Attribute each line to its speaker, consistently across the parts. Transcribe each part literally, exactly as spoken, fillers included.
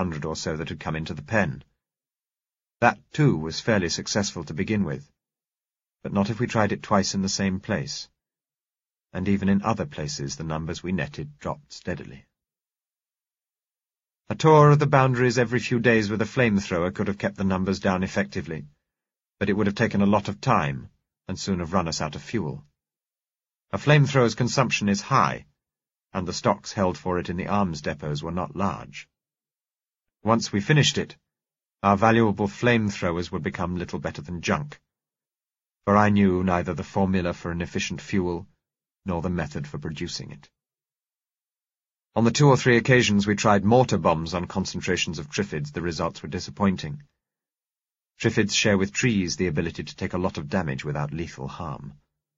Speaker 1: hundred or so that had come into the pen. That, too, was fairly successful to begin with, but not if we tried it twice in the same place, and even in other places the numbers we netted dropped steadily. A tour of the boundaries every few days with a flamethrower could have kept the numbers down effectively, but it would have taken a lot of time, and soon have run us out of fuel. A flamethrower's consumption is high, and the stocks held for it in the arms depots were not large. Once we finished it, our valuable flamethrowers would become little better than junk, for I knew neither the formula for an efficient fuel nor the method for producing it. On the two or three occasions we tried mortar bombs on concentrations of triffids, the results were disappointing. Triffids share with trees the ability to take a lot of damage without lethal harm.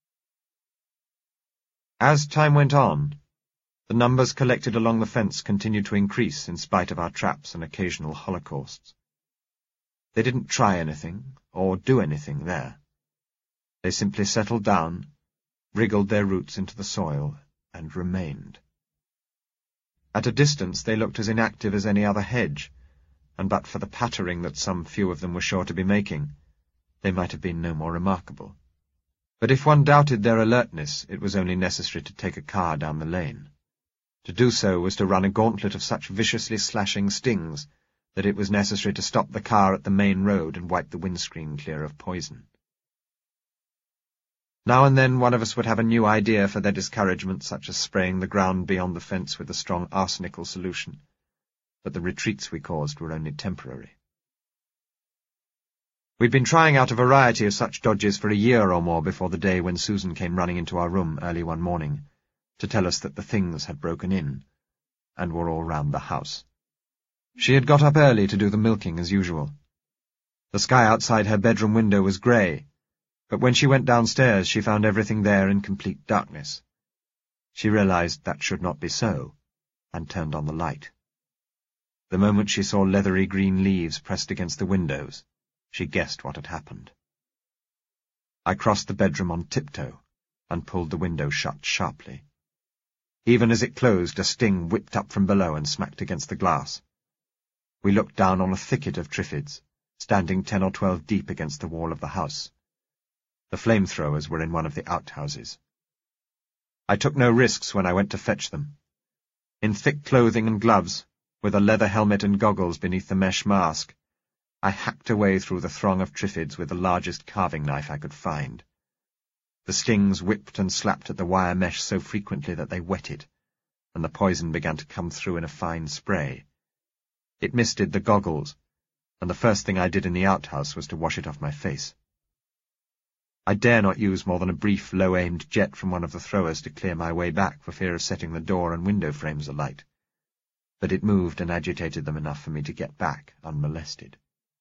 Speaker 1: As time went on, the numbers collected along the fence continued to increase in spite of our traps and occasional holocausts. They didn't try anything, or do anything there. They simply settled down, wriggled their roots into the soil, and remained. At a distance they looked as inactive as any other hedge, and but for the pattering that some few of them were sure to be making, they might have been no more remarkable. But if one doubted their alertness, it was only necessary to take a car down the lane. To do so was to run a gauntlet of such viciously slashing stings that it was necessary to stop the car at the main road and wipe the windscreen clear of poison. Now and then one of us would have a new idea for their discouragement, such as spraying the ground beyond the fence with a strong arsenical solution, but the retreats we caused were only temporary. We'd been trying out a variety of such dodges for a year or more before the day when Susan came running into our room early one morning to tell us that the things had broken in and were all round the house. She had got up early to do the milking as usual. The sky outside her bedroom window was grey, but when she went downstairs she found everything there in complete darkness. She realized that should not be so, and turned on the light. The moment she saw leathery green leaves pressed against the windows, she guessed what had happened. I crossed the bedroom on tiptoe, and pulled the window shut sharply. Even as it closed, a sting whipped up from below and smacked against the glass. We looked down on a thicket of triffids, standing ten or twelve deep against the wall of the house. The flamethrowers were in one of the outhouses. I took no risks when I went to fetch them. In thick clothing and gloves, with a leather helmet and goggles beneath the mesh mask, I hacked away through the throng of triffids with the largest carving knife I could find. The stings whipped and slapped at the wire mesh so frequently that they wetted, and the poison began to come through in a fine spray. It misted the goggles, and the first thing I did in the outhouse was to wash it off my face. I dare not use more than a brief, low-aimed jet from one of the throwers to clear my way back for fear of setting the door and window frames alight, but it moved and agitated them enough for me to get back unmolested.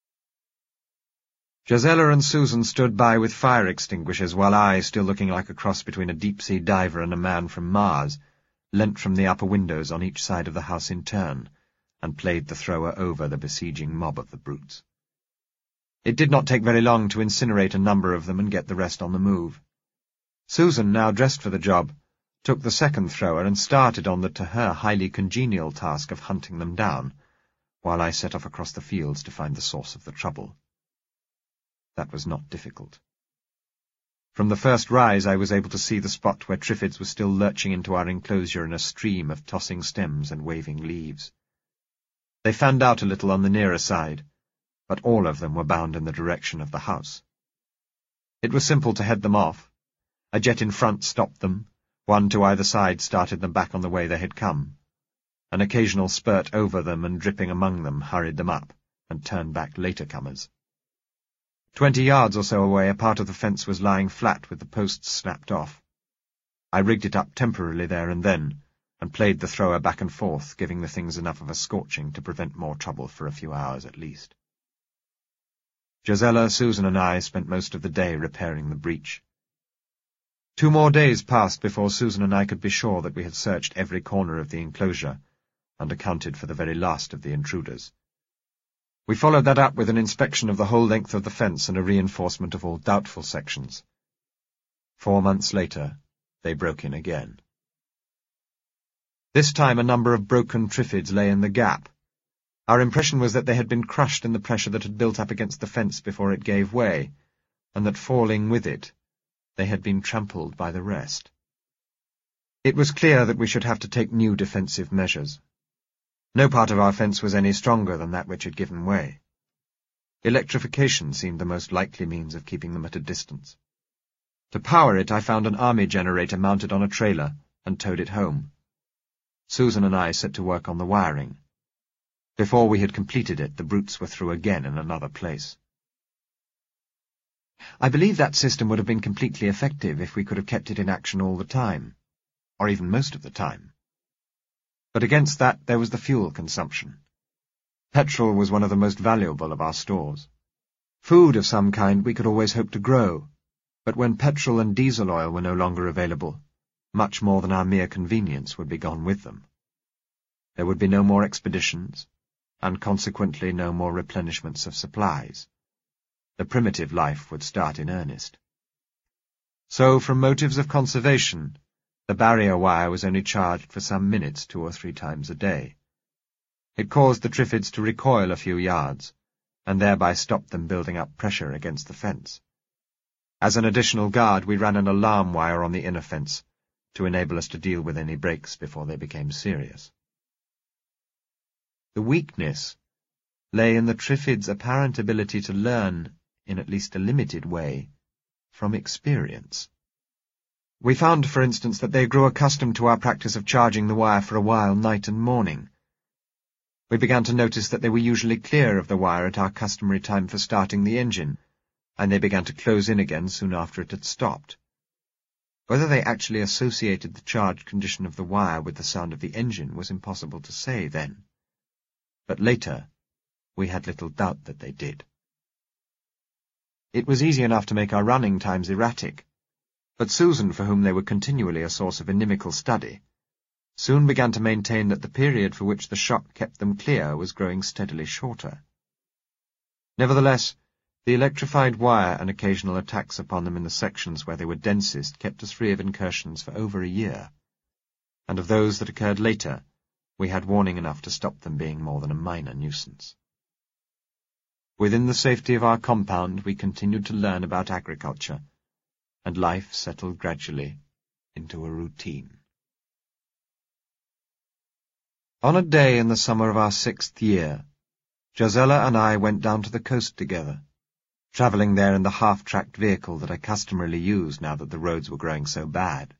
Speaker 1: Gisella and Susan stood by with fire extinguishers, while I, still looking like a cross between a deep-sea diver and a man from Mars, leant from the upper windows on each side of the house in turn, and played the thrower over the besieging mob of the brutes. It did not take very long to incinerate a number of them and get the rest on the move. Susan, now dressed for the job, took the second thrower and started on the to her highly congenial task of hunting them down, while I set off across the fields to find the source of the trouble. That was not difficult. From the first rise I was able to see the spot where triffids were still lurching into our enclosure in a stream of tossing stems and waving leaves. They fanned out a little on the nearer side, but all of them were bound in the direction of the house. It was simple to head them off. A jet in front stopped them, one to either side started them back on the way they had come. An occasional spurt over them and dripping among them hurried them up, and turned back later comers. Twenty yards or so away a part of the fence was lying flat with the posts snapped off. I rigged it up temporarily there and then, and played the thrower back and forth, giving the things enough of a scorching to prevent more trouble for a few hours at least. Gisella, Susan, and I spent most of the day repairing the breach. Two more days passed before Susan and I could be sure that we had searched every corner of the enclosure, and accounted for the very last of the intruders. We followed that up with an inspection of the whole length of the fence and a reinforcement of all doubtful sections. Four months later, they broke in again. This time a number of broken triffids lay in the gap, Our impression was that they had been crushed in the pressure that had built up against the fence before it gave way, and that falling with it, they had been trampled by the rest. It was clear that we should have to take new defensive measures. No part of our fence was any stronger than that which had given way. Electrification seemed the most likely means of keeping them at a distance. To power it, I found an army generator mounted on a trailer and towed it home. Susan and I set to work on the wiring. Before we had completed it, the brutes were through again in another place. I believe that system would have been completely effective if we could have kept it in action all the time, or even most of the time. But against that there was the fuel consumption. Petrol was one of the most valuable of our stores. Food of some kind we could always hope to grow, but when petrol and diesel oil were no longer available, much more than our mere convenience would be gone with them. There would be no more expeditions, and consequently no more replenishments of supplies. The primitive life would start in earnest. So, from motives of conservation, the barrier wire was only charged for some minutes two or three times a day. It caused the Triffids to recoil a few yards, and thereby stopped them building up pressure against the fence. As an additional guard, we ran an alarm wire on the inner fence to enable us to deal with any breaks before they became serious. The weakness lay in the Triffids' apparent ability to learn, in at least a limited way, from experience. We found, for instance, that they grew accustomed to our practice of charging the wire for a while night and morning. We began to notice that they were usually clear of the wire at our customary time for starting the engine, and they began to close in again soon after it had stopped. Whether they actually associated the charged condition of the wire with the sound of the engine was impossible to say then. But later, we had little doubt that they did. It was easy enough to make our running times erratic, but Susan, for whom they were continually a source of inimical study, soon began to maintain that the period for which the shock kept them clear was growing steadily shorter. Nevertheless, the electrified wire and occasional attacks upon them in the sections where they were densest kept us free of incursions for over a year, and of those that occurred later, we had warning enough to stop them being more than a minor nuisance. Within the safety of our compound, we continued to learn about agriculture, and life settled gradually into a routine. On a day in the summer of our sixth year, Josella and I went down to the coast together, travelling there in the half-tracked vehicle that I customarily used now that the roads were growing so bad.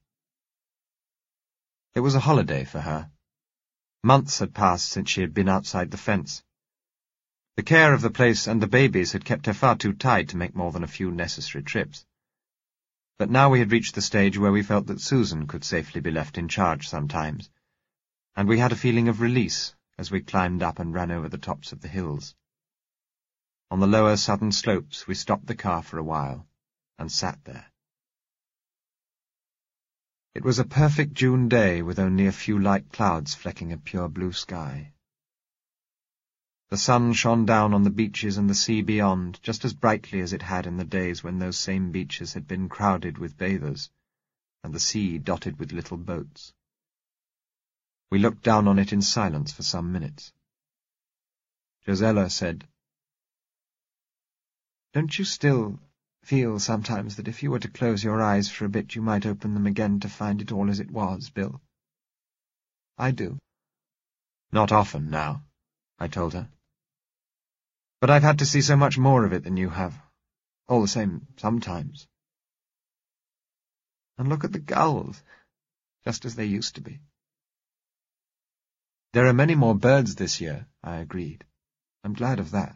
Speaker 1: It was a holiday for her. Months had passed since she had been outside the fence. The care of the place and the babies had kept her far too tied to make more than a few necessary trips. But now we had reached the stage where we felt that Susan could safely be left in charge sometimes, and we had a feeling of release as we climbed up and ran over the tops of the hills. On the lower southern slopes we stopped the car for a while and sat there. It was a perfect June day with only a few light clouds flecking a pure blue sky. The sun shone down on the beaches and the sea beyond just as brightly as it had in the days when those same beaches had been crowded with bathers, and the sea dotted with little boats. We looked down on it in silence for some minutes. Josella said, "Don't you still feel sometimes that if you were to close your eyes for a bit you might open them again to find it all as it was, Bill?" "I do." "Not often now," I told her. "But I've had to see so much more of it than you have. All the same, sometimes. And look at the gulls, just as they used to be." "There are many more birds this year," I agreed. "I'm glad of that."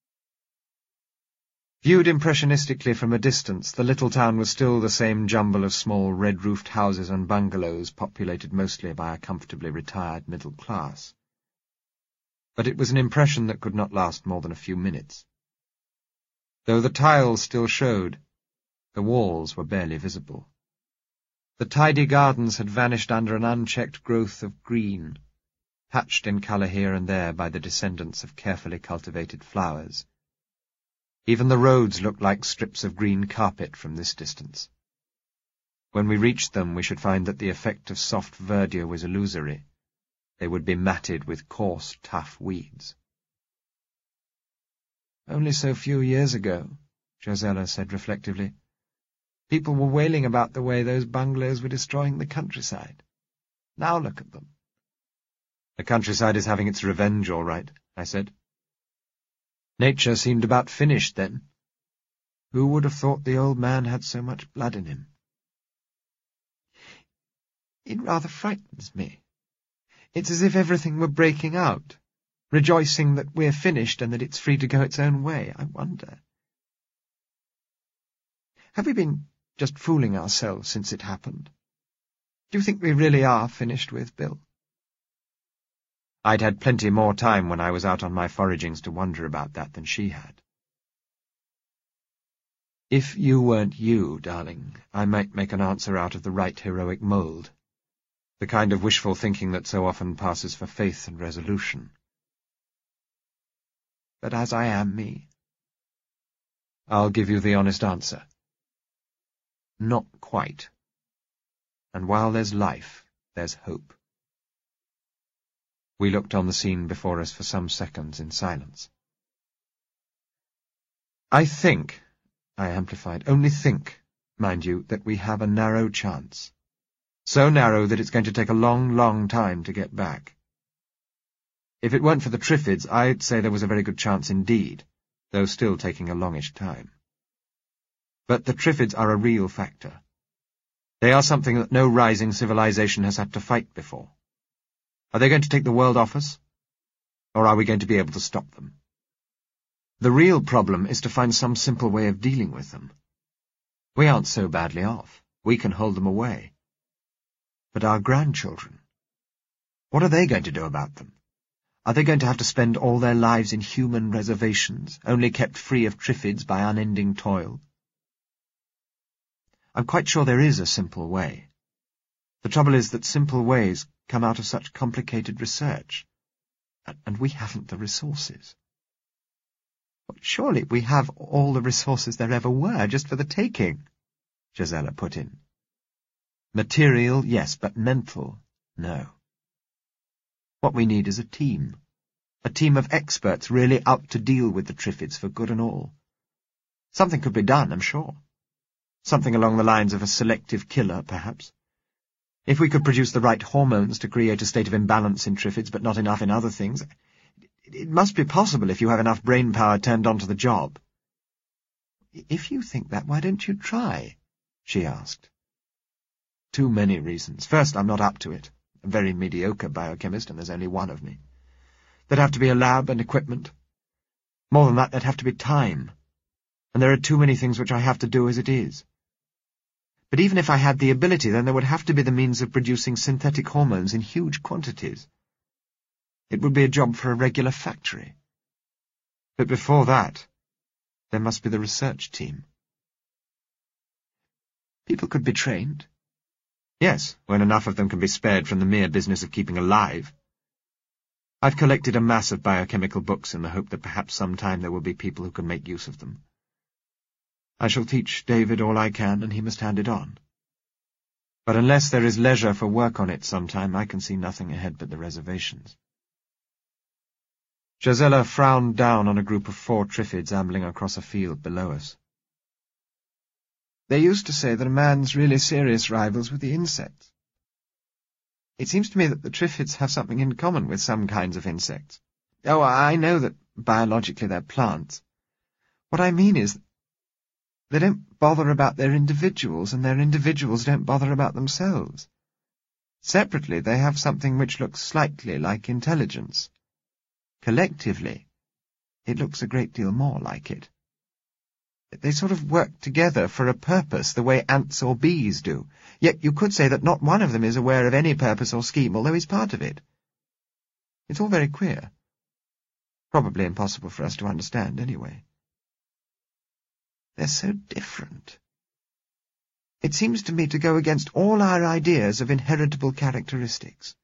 Speaker 1: Viewed impressionistically from a distance, the little town was still the same jumble of small red-roofed houses and bungalows populated mostly by a comfortably retired middle class. But it was an impression that could not last more than a few minutes. Though the tiles still showed, the walls were barely visible. The tidy gardens had vanished under an unchecked growth of green, patched in colour here and there by the descendants of carefully cultivated flowers. Even the roads looked like strips of green carpet from this distance. When we reached them, we should find that the effect of soft verdure was illusory. They would be matted with coarse, tough weeds. Only so few years ago, Josella said reflectively, people were wailing about the way those bungalows were destroying the countryside. Now look at them. The countryside is having its revenge, all right, I said. Nature seemed about finished then. Who would have thought the old man had so much blood in him? It rather frightens me. It's as if everything were breaking out, rejoicing that we're finished and that it's free to go its own way. I wonder. Have we been just fooling ourselves since it happened? Do you think we really are finished with, Bill? I'd had plenty more time when I was out on my foragings to wonder about that than she had. If you weren't you, darling, I might make an answer out of the right heroic mould, the kind of wishful thinking that so often passes for faith and resolution. But as I am me, I'll give you the honest answer. Not quite. And while there's life, there's hope. We looked on the scene before us for some seconds in silence. I think, I amplified, only think, mind you, that we have a narrow chance. So narrow that it's going to take a long, long time to get back. If it weren't for the Triffids, I'd say there was a very good chance indeed, though still taking a longish time. But the Triffids are a real factor. They are something that no rising civilization has had to fight before. Are they going to take the world off us? Or are we going to be able to stop them? The real problem is to find some simple way of dealing with them. We aren't so badly off. We can hold them away. But our grandchildren, what are they going to do about them? Are they going to have to spend all their lives in human reservations, only kept free of Triffids by unending toil? I'm quite sure there is a simple way. The trouble is that simple ways come out of such complicated research, and we haven't the resources. Surely we have all the resources there ever were, just for the taking, Josella put in. Material, yes, but mental, no. What we need is a team, a team of experts really out to deal with the Triffids for good and all. Something could be done, I'm sure. Something along the lines of a selective killer, perhaps. If we could produce the right hormones to create a state of imbalance in Triffids, but not enough in other things, it must be possible if you have enough brain power turned onto the job. If you think that, why don't you try? She asked. Too many reasons. First, I'm not up to it. A very mediocre biochemist, and there's only one of me. There'd have to be a lab and equipment. More than that, there'd have to be time. And there are too many things which I have to do as it is. But even if I had the ability, then there would have to be the means of producing synthetic hormones in huge quantities. It would be a job for a regular factory. But before that, there must be the research team. People could be trained. Yes, when enough of them can be spared from the mere business of keeping alive. I've collected a mass of biochemical books in the hope that perhaps sometime there will be people who can make use of them. I shall teach David all I can, and he must hand it on. But unless there is leisure for work on it sometime, I can see nothing ahead but the reservations. Josella frowned down on a group of four Triffids ambling across a field below us. They used to say that a man's really serious rivals were the insects. It seems to me that the Triffids have something in common with some kinds of insects. Oh, I know that biologically they're plants. What I mean is, they don't bother about their individuals, and their individuals don't bother about themselves. Separately, they have something which looks slightly like intelligence. Collectively, it looks a great deal more like it. They sort of work together for a purpose, the way ants or bees do. Yet you could say that not one of them is aware of any purpose or scheme, although he's part of it. It's all very queer. Probably impossible for us to understand, anyway. They're so different. It seems to me to go against all our ideas of inheritable characteristics.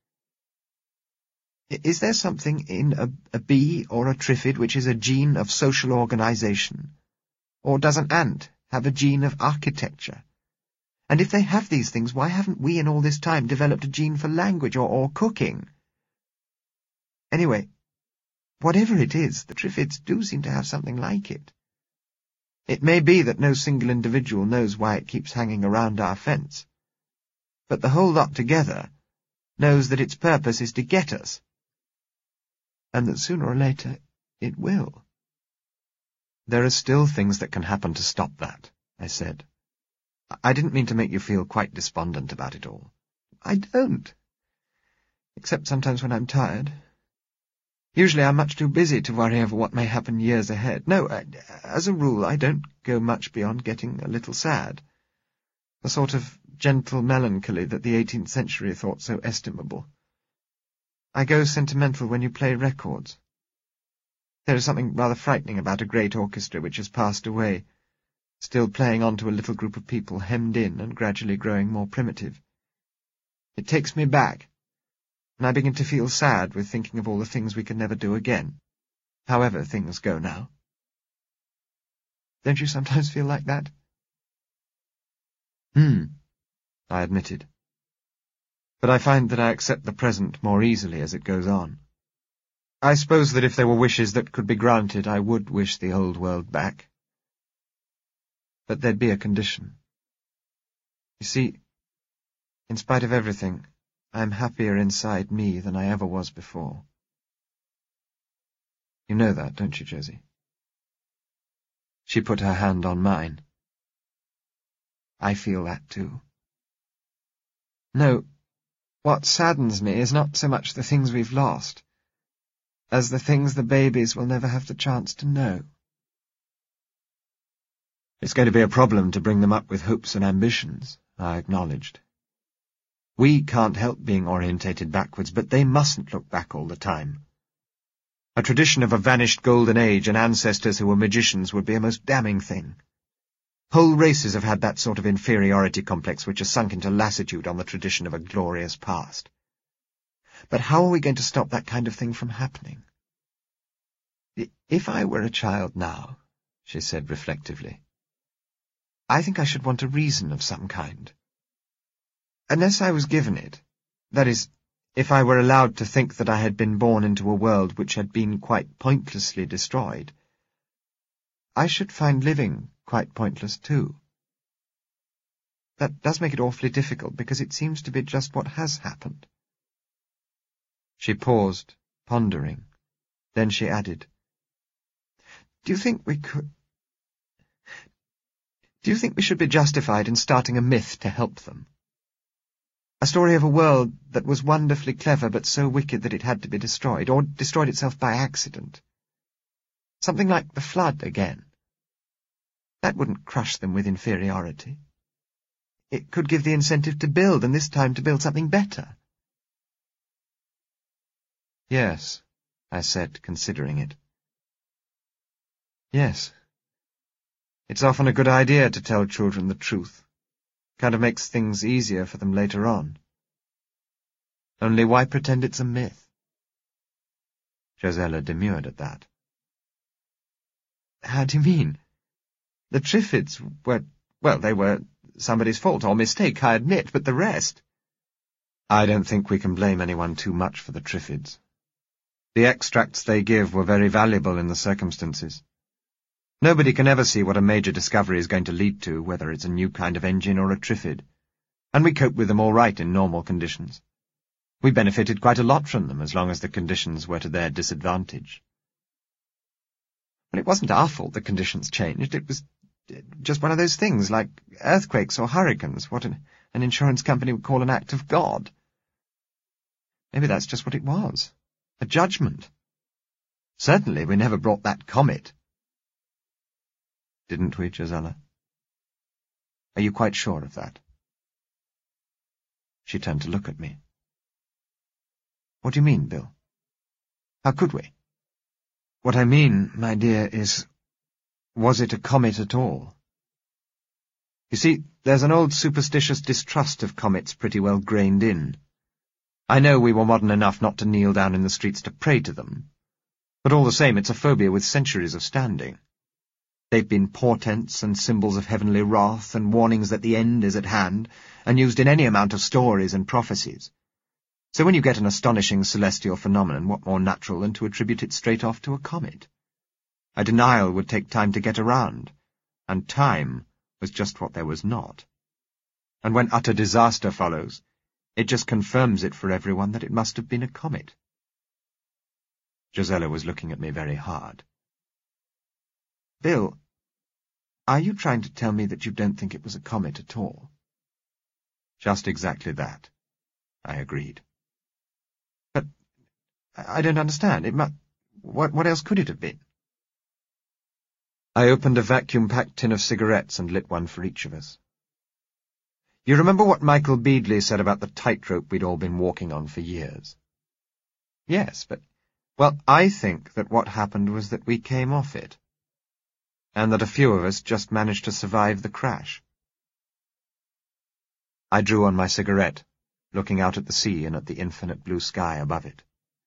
Speaker 1: Is there something in a, a bee or a Triffid which is a gene of social organization? Or does an ant have a gene of architecture? And if they have these things, why haven't we in all this time developed a gene for language or, or cooking? Anyway, whatever it is, the Triffids do seem to have something like it. It may be that no single individual knows why it keeps hanging around our fence, but the whole lot together knows that its purpose is to get us, and that sooner or later it will. There are still things that can happen to stop that, I said. I didn't mean to make you feel quite despondent about it all. I don't. Except sometimes when I'm tired. Usually I'm much too busy to worry over what may happen years ahead. No, I, as a rule, I don't go much beyond getting a little sad. The sort of gentle melancholy that the eighteenth century thought so estimable. I go sentimental when you play records. There is something rather frightening about a great orchestra which has passed away, still playing on to a little group of people hemmed in and gradually growing more primitive. It takes me back, and I begin to feel sad with thinking of all the things we can never do again, however things go now. Don't you sometimes feel like that? Hmm, I admitted. But I find that I accept the present more easily as it goes on. I suppose that if there were wishes that could be granted, I would wish the old world back. But there'd be a condition. You see, in spite of everything, I'm happier inside me than I ever was before. You know that, don't you, Josie? She put her hand on mine. I feel that too. No, what saddens me is not so much the things we've lost, as the things the babies will never have the chance to know. It's going to be a problem to bring them up with hopes and ambitions, I acknowledged. We can't help being orientated backwards, but they mustn't look back all the time. A tradition of a vanished golden age and ancestors who were magicians would be a most damning thing. Whole races have had that sort of inferiority complex which has sunk into lassitude on the tradition of a glorious past. But how are we going to stop that kind of thing from happening? If I were a child now, she said reflectively, I think I should want a reason of some kind. Unless I was given it, that is, if I were allowed to think that I had been born into a world which had been quite pointlessly destroyed, I should find living quite pointless too. That does make it awfully difficult, because it seems to be just what has happened. She paused, pondering. Then she added, Do you think we could... Do you think we should be justified in starting a myth to help them? A story of a world that was wonderfully clever but so wicked that it had to be destroyed, or destroyed itself by accident. Something like the flood again. That wouldn't crush them with inferiority. It could give the incentive to build, and this time to build something better. Yes, I said, considering it. Yes. It's often a good idea to tell children the truth. Kind of makes things easier for them later on. Only why pretend it's a myth? Josella demurred at that. How do you mean? The Triffids were, well, they were somebody's fault or mistake, I admit, but the rest... I don't think we can blame anyone too much for the Triffids. The extracts they give were very valuable in the circumstances. Nobody can ever see what a major discovery is going to lead to, whether it's a new kind of engine or a Triffid, and we cope with them all right in normal conditions. We benefited quite a lot from them, as long as the conditions were to their disadvantage. Well, it wasn't our fault the conditions changed. It was just one of those things, like earthquakes or hurricanes, what an, an insurance company would call an act of God. Maybe that's just what it was. A judgment. Certainly we never brought that comet. Didn't we, Josella? Are you quite sure of that? She turned to look at me. What do you mean, Bill? How could we? What I mean, my dear, is, was it a comet at all? You see, there's an old superstitious distrust of comets pretty well grained in. I know we were modern enough not to kneel down in the streets to pray to them, but all the same it's a phobia with centuries of standing. They've been portents and symbols of heavenly wrath and warnings that the end is at hand, and used in any amount of stories and prophecies. So when you get an astonishing celestial phenomenon, what more natural than to attribute it straight off to a comet? A denial would take time to get around, and time was just what there was not. And when utter disaster follows, it just confirms it for everyone that it must have been a comet. Gisela was looking at me very hard. Bill, are you trying to tell me that you don't think it was a comet at all? Just exactly that, I agreed. But I don't understand. It mu- what, what else could it have been? I opened a vacuum-packed tin of cigarettes and lit one for each of us. You remember what Michael Beadley said about the tightrope we'd all been walking on for years? Yes, but, well, I think that what happened was that we came off it, and that a few of us just managed to survive the crash. I drew on my cigarette, looking out at the sea and at the infinite blue sky above it.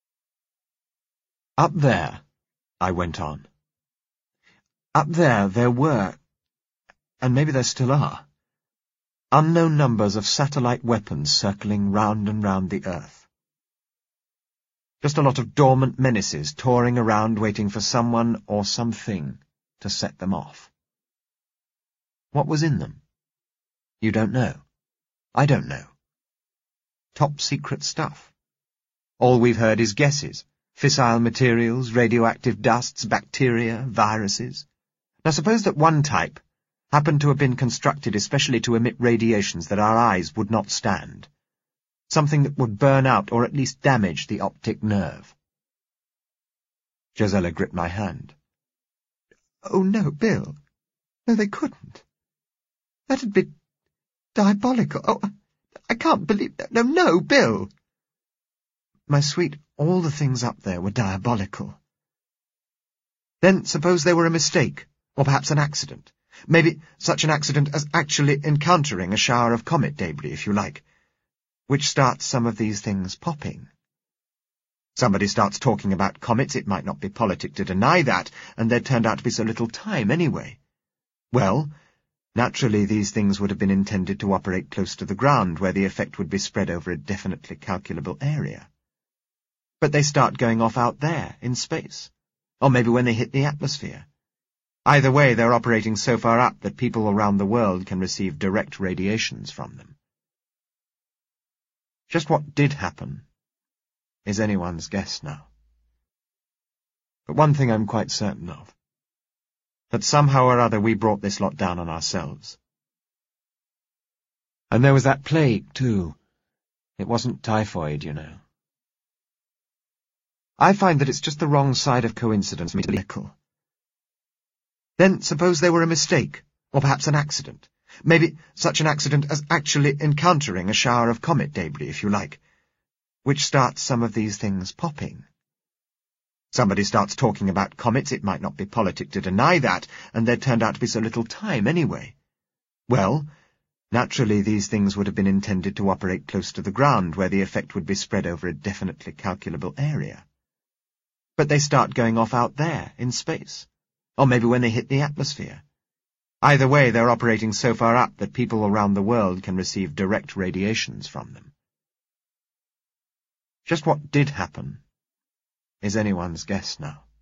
Speaker 1: Up there, I went on. Up there there were, and maybe there still are, unknown numbers of satellite weapons circling round and round the Earth. Just a lot of dormant menaces touring around waiting for someone or something to set them off. What was in them? You don't know. I don't know. Top secret stuff. All we've heard is guesses. Fissile materials, radioactive dusts, bacteria, viruses. Now suppose that one type happened to have been constructed especially to emit radiations that our eyes would not stand. Something that would burn out or at least damage the optic nerve. Gisela gripped my hand. Oh, no, Bill. No, they couldn't. That'd be diabolical. Oh, I can't believe that. No, no, Bill. My sweet, all the things up there were diabolical. Then suppose they were a mistake, or perhaps an accident. Maybe such an accident as actually encountering a shower of comet debris, if you like, which starts some of these things popping. Somebody starts talking about comets, it might not be politic to deny that, and there turned out to be so little time anyway. Well, naturally these things would have been intended to operate close to the ground, where the effect would be spread over a definitely calculable area. But they start going off out there, in space, or maybe when they hit the atmosphere. Either way, they're operating so far up that people around the world can receive direct radiations from them. Just what did happen is anyone's guess now. But one thing I'm quite certain of, that somehow or other we brought this lot down on ourselves. And there was that plague, too. It wasn't typhoid, you know. I find that it's just the wrong side of coincidence for me to be. Then suppose they were a mistake, or perhaps an accident. Maybe such an accident as actually encountering a shower of comet debris, if you like, which starts some of these things popping. Somebody starts talking about comets, it might not be politic to deny that, and there turned out to be so little time anyway. Well, naturally these things would have been intended to operate close to the ground, where the effect would be spread over a definitely calculable area. But they start going off out there, in space, or maybe when they hit the atmosphere. Either way, they're operating so far up that people around the world can receive direct radiations from them. Just what did happen is anyone's guess now.